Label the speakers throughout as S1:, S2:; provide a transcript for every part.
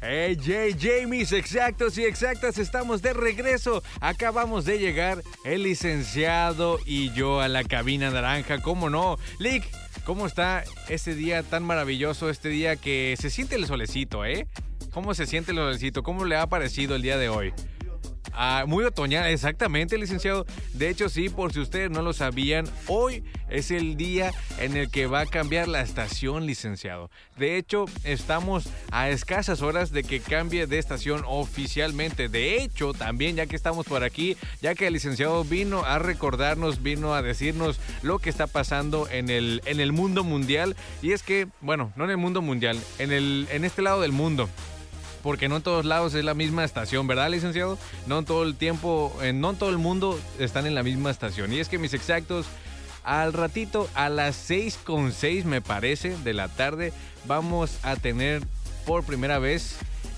S1: Hey, JJ, mis exactos y exactas, estamos de regreso. Acabamos de llegar el licenciado y yo a la cabina naranja, ¿cómo no? Lick, ¿cómo está este día tan maravilloso? Este día que se siente el solecito, ¿eh? ¿Cómo se siente el solecito? ¿Cómo le ha parecido el día de hoy? Muy otoñal, exactamente, licenciado. De hecho, sí, por si ustedes no lo sabían, hoy es el día en el que va a cambiar la estación, licenciado. De hecho, estamos a escasas horas de que cambie de estación oficialmente. De hecho, también, ya que estamos por aquí, ya que el licenciado vino a recordarnos, vino a decirnos lo que está pasando en el mundo mundial. Y es que, bueno, no en el mundo mundial, en este lado del mundo. Porque no en todos lados es la misma estación, ¿verdad, licenciado? No en todo el tiempo, no en todo el mundo están en la misma estación. Y es que mis exactos, al ratito, a las 6:06 me parece, de la tarde, vamos a tener por primera vez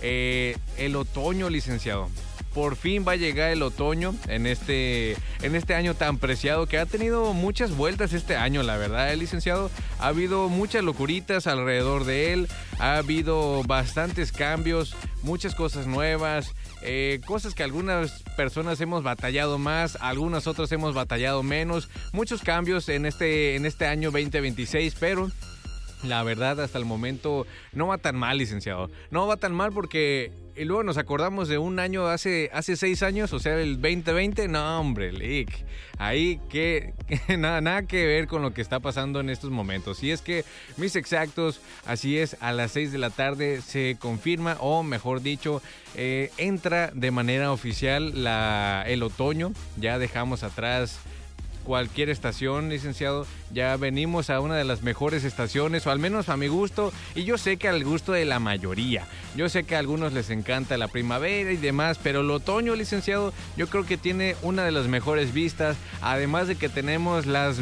S1: el otoño, licenciado. Por fin va a llegar el otoño en este año tan preciado que ha tenido muchas vueltas este año, la verdad, licenciado. Ha habido muchas locuritas alrededor de él, ha habido bastantes cambios, muchas cosas nuevas, cosas que algunas personas hemos batallado más, algunas otras hemos batallado menos, muchos cambios en este año 2026, pero la verdad, hasta el momento no va tan mal, licenciado. No va tan mal porque y luego nos acordamos de un año hace 6 años, o sea, el 2020. No, hombre, Lick. Ahí que nada que ver con lo que está pasando en estos momentos. Y es que, mis exactos, así es, a las 6 de la tarde se confirma, o mejor dicho, entra de manera oficial el otoño. Ya dejamos atrás cualquier estación, licenciado. Ya venimos a una de las mejores estaciones, o al menos a mi gusto, y yo sé que al gusto de la mayoría. Yo sé que a algunos les encanta la primavera y demás, pero el otoño, licenciado, yo creo que tiene una de las mejores vistas, además de que tenemos los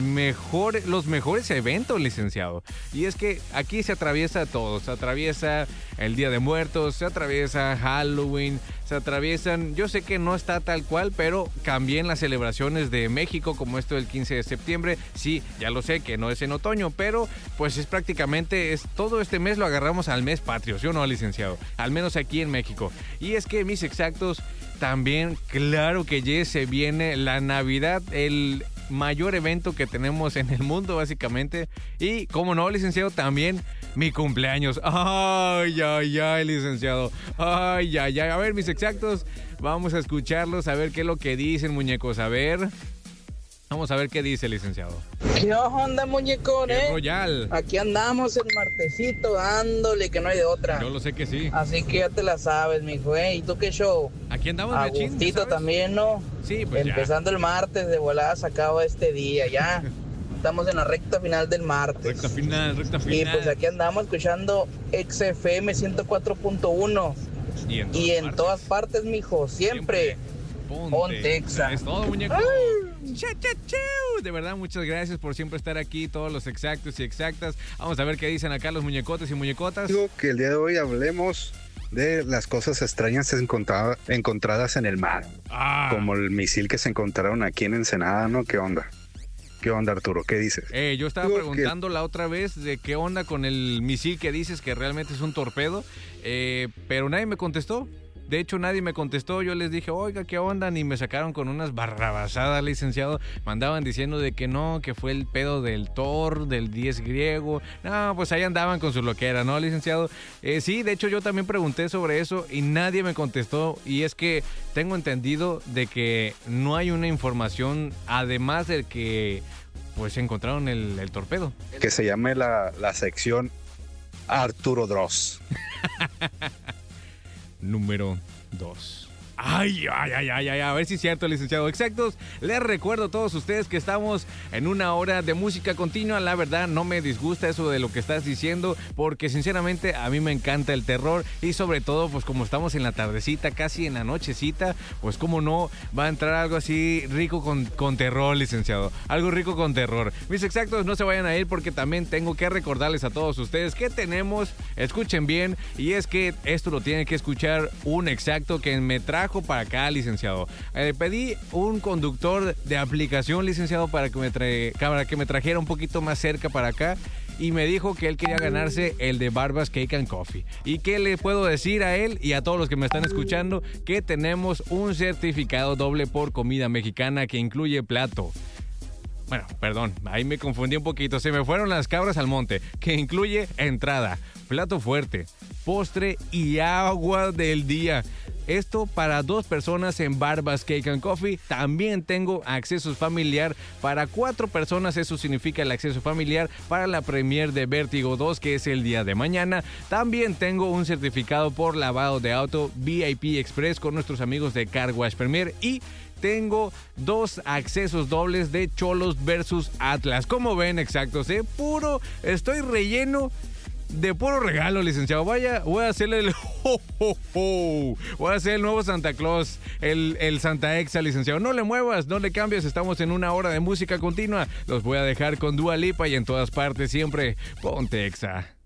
S1: mejores eventos, licenciado. Y es que aquí se atraviesa todo, se atraviesa el Día de Muertos, se atraviesa Halloween, se atraviesan, yo sé que no está tal cual, pero cambié en las celebraciones de México, como esto del 15 de septiembre, sí, ya lo sé que no es en otoño, pero pues es prácticamente, todo este mes lo agarramos al mes patrio, ¿sí o no, licenciado? Al menos aquí en México. Y es que, mis exactos, también, claro que ya se viene la Navidad, el mayor evento que tenemos en el mundo, básicamente. Y, como no, licenciado, también mi cumpleaños. Ay, ay, ay, licenciado. Ay, ay, ay. A ver, mis exactos, vamos a escucharlos, a ver qué es lo que dicen, muñecos. A ver. Vamos a ver qué dice, licenciado.
S2: ¿Qué onda, muñecón,
S1: Royal.
S2: Aquí andamos el martesito dándole, que no hay de otra.
S1: Yo lo sé que sí.
S2: Así que ya te la sabes, mijo, ¿Y tú qué show?
S1: Aquí andamos,
S2: Agustito también, ¿no?
S1: Sí, pues
S2: empezando
S1: ya.
S2: El martes, de volada se acaba este día, ya. Estamos en la recta final del martes.
S1: Recta final.
S2: Y pues aquí andamos escuchando XFM 104.1. Y en todas partes, mijo, siempre. Pontexa.
S1: Es todo, muñeco. De verdad, muchas gracias por siempre estar aquí, todos los exactos y exactas. Vamos a ver qué dicen acá los muñecotes y muñecotas.
S3: Digo que el día de hoy hablemos de las cosas extrañas encontradas en el mar. Como el misil que se encontraron aquí en Ensenada, ¿no? ¿Qué onda? ¿Qué onda, Arturo? ¿Qué dices?
S1: Yo estaba preguntando la otra vez de qué onda con el misil que dices que realmente es un torpedo, pero nadie me contestó. De hecho, nadie me contestó. Yo les dije, oiga, ¿qué onda? Y me sacaron con unas barrabasadas, licenciado. Me andaban diciendo de que no, que fue el pedo del Thor, del 10 griego. No, pues ahí andaban con su loquera, ¿no, licenciado? Sí, de hecho, yo también pregunté sobre eso y nadie me contestó. Y es que tengo entendido de que no hay una información, además de que pues encontraron el torpedo.
S3: Que se llame la sección Arturo Dross.
S1: Número 2. Ay, a ver si es cierto, licenciado. Exactos, les recuerdo a todos ustedes que estamos en una hora de música continua. La verdad, no me disgusta eso de lo que estás diciendo, porque sinceramente a mí me encanta el terror, y sobre todo, pues como estamos en la tardecita, casi en la nochecita, pues como no, va a entrar algo así rico con terror, licenciado. Algo rico con terror. Mis exactos, no se vayan a ir, porque también tengo que recordarles a todos ustedes que tenemos, escuchen bien, y es que esto lo tiene que escuchar un exacto que me trajo para acá, licenciado. Pedí un conductor de aplicación, licenciado, para que me trajera un poquito más cerca para acá. y me dijo que él quería ganarse el de Barbas Cake and Coffee. ¿Y qué le puedo decir a él y a todos los que me están escuchando? Que tenemos un certificado doble por comida mexicana que incluye plato. Bueno, perdón, ahí me confundí un poquito, se me fueron las cabras al monte, que incluye entrada, plato fuerte, postre y agua del día. Esto para 2 personas en Barbas Cake and Coffee. También tengo acceso familiar para 4 personas. Eso significa el acceso familiar para la premier de Vértigo 2, que es el día de mañana. También tengo un certificado por lavado de auto VIP Express con nuestros amigos de Car Wash Premier. Y tengo 2 accesos dobles de Cholos versus Atlas. ¿Cómo ven, exactos? Estoy relleno de puro regalo, licenciado. Vaya, voy a hacerle el voy a hacer el nuevo Santa Claus, el Santa Exa, licenciado. No le muevas, no le cambies, estamos en una hora de música continua. Los voy a dejar con Dua Lipa y en todas partes siempre ponte Exa.